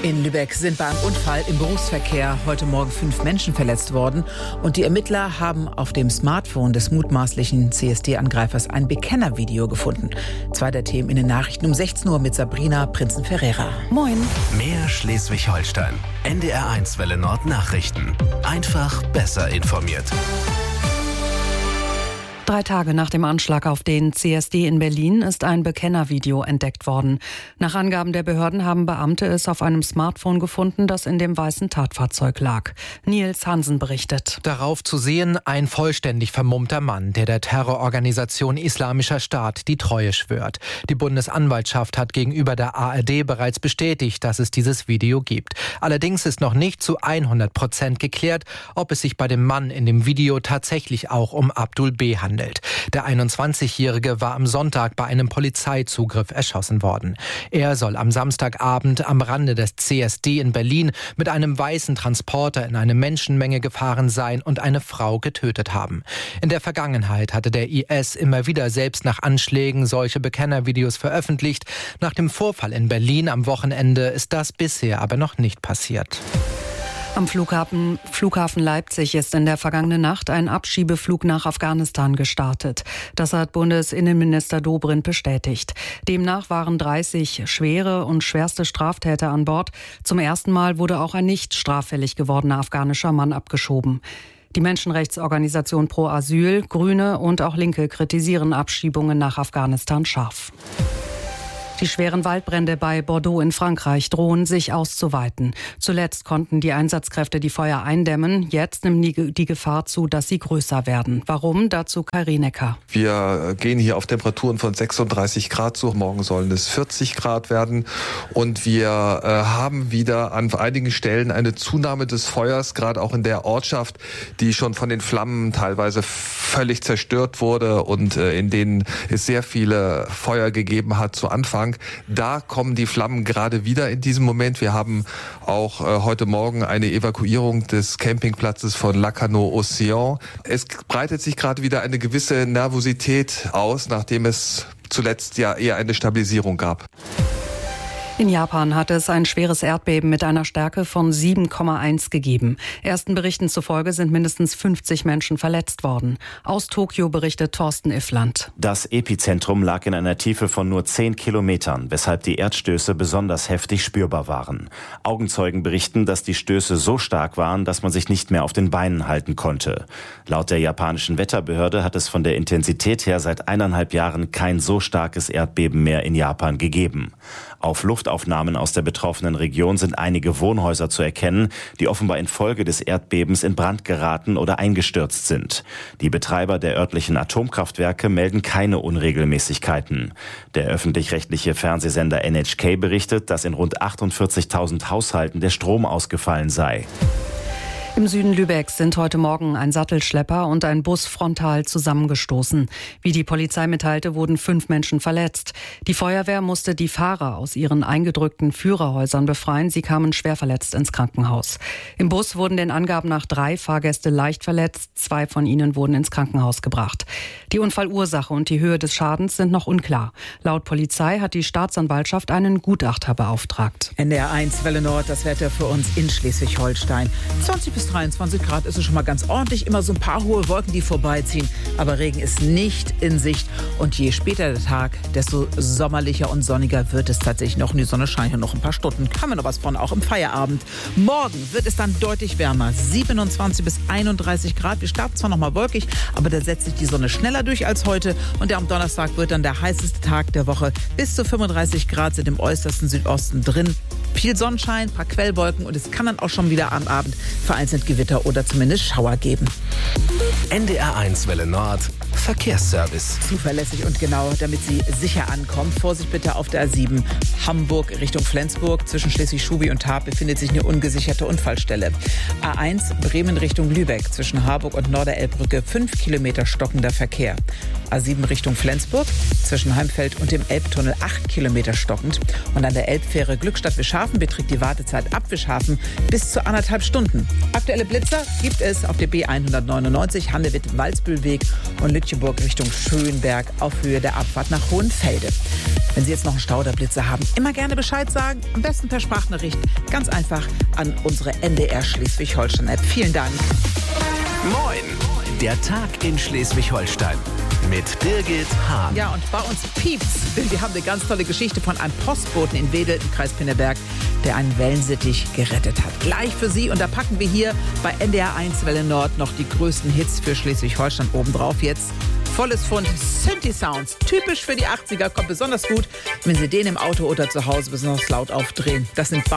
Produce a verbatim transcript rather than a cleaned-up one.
In Lübeck sind bei einem Unfall im Berufsverkehr heute Morgen fünf Menschen verletzt worden. Und die Ermittler haben auf dem Smartphone des mutmaßlichen C S D-Angreifers ein Bekennervideo gefunden. Zwei der Themen in den Nachrichten um sechzehn Uhr mit Sabrina Prinzen-Ferreira. Moin. Mehr Schleswig-Holstein. N D R eins Welle Nord Nachrichten. Einfach besser informiert. Drei Tage nach dem Anschlag auf den C S D in Berlin ist ein Bekennervideo entdeckt worden. Nach Angaben der Behörden haben Beamte es auf einem Smartphone gefunden, das in dem weißen Tatfahrzeug lag. Nils Hansen berichtet. Darauf zu sehen ein vollständig vermummter Mann, der der Terrororganisation Islamischer Staat die Treue schwört. Die Bundesanwaltschaft hat gegenüber der A R D bereits bestätigt, dass es dieses Video gibt. Allerdings ist noch nicht zu hundert Prozent geklärt, ob es sich bei dem Mann in dem Video tatsächlich auch um Abdul B. handelt. Der einundzwanzigjährige war am Sonntag bei einem Polizeizugriff erschossen worden. Er soll am Samstagabend am Rande des C S D in Berlin mit einem weißen Transporter in eine Menschenmenge gefahren sein und eine Frau getötet haben. In der Vergangenheit hatte der I S immer wieder selbst nach Anschlägen solche Bekennervideos veröffentlicht. Nach dem Vorfall in Berlin am Wochenende ist das bisher aber noch nicht passiert. Am Flughafen, Flughafen Leipzig ist in der vergangenen Nacht ein Abschiebeflug nach Afghanistan gestartet. Das hat Bundesinnenminister Dobrindt bestätigt. Demnach waren dreißig schwere und schwerste Straftäter an Bord. Zum ersten Mal wurde auch ein nicht straffällig gewordener afghanischer Mann abgeschoben. Die Menschenrechtsorganisation Pro Asyl, Grüne und auch Linke kritisieren Abschiebungen nach Afghanistan scharf. Die schweren Waldbrände bei Bordeaux in Frankreich drohen sich auszuweiten. Zuletzt konnten die Einsatzkräfte die Feuer eindämmen. Jetzt nimmt die Gefahr zu, dass sie größer werden. Warum? Dazu Kai Rienecker. Wir gehen hier auf Temperaturen von sechsunddreißig Grad zu. Morgen sollen es vierzig Grad werden. Und wir äh, haben wieder an einigen Stellen eine Zunahme des Feuers, gerade auch in der Ortschaft, die schon von den Flammen teilweise völlig zerstört wurde und äh, in denen es sehr viele Feuer gegeben hat zu Anfang. Da kommen die Flammen gerade wieder in diesem Moment. Wir haben auch äh, heute Morgen eine Evakuierung des Campingplatzes von Lacanau-Océan. Es breitet sich gerade wieder eine gewisse Nervosität aus, nachdem es zuletzt ja eher eine Stabilisierung gab. In Japan hat es ein schweres Erdbeben mit einer Stärke von sieben Komma eins gegeben. Ersten Berichten zufolge sind mindestens fünfzig Menschen verletzt worden. Aus Tokio berichtet Thorsten Iffland. Das Epizentrum lag in einer Tiefe von nur zehn Kilometern, weshalb die Erdstöße besonders heftig spürbar waren. Augenzeugen berichten, dass die Stöße so stark waren, dass man sich nicht mehr auf den Beinen halten konnte. Laut der japanischen Wetterbehörde hat es von der Intensität her seit eineinhalb Jahren kein so starkes Erdbeben mehr in Japan gegeben. Auf Luftaufnahmen aus der betroffenen Region sind einige Wohnhäuser zu erkennen, die offenbar infolge des Erdbebens in Brand geraten oder eingestürzt sind. Die Betreiber der örtlichen Atomkraftwerke melden keine Unregelmäßigkeiten. Der öffentlich-rechtliche Fernsehsender N H K berichtet, dass in rund achtundvierzigtausend Haushalten der Strom ausgefallen sei. Im Süden Lübecks sind heute Morgen ein Sattelschlepper und ein Bus frontal zusammengestoßen. Wie die Polizei mitteilte, wurden fünf Menschen verletzt. Die Feuerwehr musste die Fahrer aus ihren eingedrückten Führerhäusern befreien. Sie kamen schwer verletzt ins Krankenhaus. Im Bus wurden den Angaben nach drei Fahrgäste leicht verletzt. Zwei von ihnen wurden ins Krankenhaus gebracht. Die Unfallursache und die Höhe des Schadens sind noch unklar. Laut Polizei hat die Staatsanwaltschaft einen Gutachter beauftragt. N D R eins Welle Nord, das Wetter für uns in Schleswig-Holstein. zwanzig bis dreiundzwanzig Grad ist es schon mal ganz ordentlich. Immer so ein paar hohe Wolken, die vorbeiziehen. Aber Regen ist nicht in Sicht. Und je später der Tag, desto sommerlicher und sonniger wird es tatsächlich noch. Und die Sonne scheint ja noch ein paar Stunden. Kann man noch was von, auch im Feierabend. Morgen wird es dann deutlich wärmer. siebenundzwanzig bis einunddreißig Grad. Wir starten zwar noch mal wolkig, aber da setzt sich die Sonne schneller durch als heute. Und der am Donnerstag wird dann der heißeste Tag der Woche. Bis zu fünfunddreißig Grad sind im äußersten Südosten drin. Viel Sonnenschein, ein paar Quellwolken und es kann dann auch schon wieder am Abend vereinzelt Gewitter oder zumindest Schauer geben. N D R eins Welle Nord Verkehrsservice. Zuverlässig und genau, damit Sie sicher ankommen. Vorsicht bitte auf der A sieben Hamburg Richtung Flensburg. Zwischen Schleswig-Schubi und Haab befindet sich eine ungesicherte Unfallstelle. A eins Bremen Richtung Lübeck. Zwischen Harburg und Norderelbbrücke fünf Kilometer stockender Verkehr. A sieben Richtung Flensburg. Zwischen Heimfeld und dem Elbtunnel acht Kilometer stockend. Und an der Elbfähre Glückstadt-Wischhafen beträgt die Wartezeit ab Wischhafen bis zu anderthalb Stunden. Aktuelle Blitzer gibt es auf der B hundertneunundneunzig Handewitt-Walsbühlweg und Lütje Leucheburg Richtung Schönberg auf Höhe der Abfahrt nach Hohenfelde. Wenn Sie jetzt noch einen Stau oder Blitzer haben, immer gerne Bescheid sagen. Am besten per Sprachnachricht. Ganz einfach an unsere N D R Schleswig-Holstein-App. Vielen Dank. Moin, der Tag in Schleswig-Holstein mit Birgit Hahn. Ja, und bei uns piept's, denn wir haben eine ganz tolle Geschichte von einem Postboten in Wedel im Kreis Pinneberg, der einen Wellensittich gerettet hat. Gleich für Sie, und da packen wir hier bei N D R eins Welle Nord noch die größten Hits für Schleswig-Holstein obendrauf. Jetzt volles Fund Synthi-Sounds, typisch für die achtziger, kommt besonders gut, wenn Sie den im Auto oder zu Hause besonders laut aufdrehen. Das sind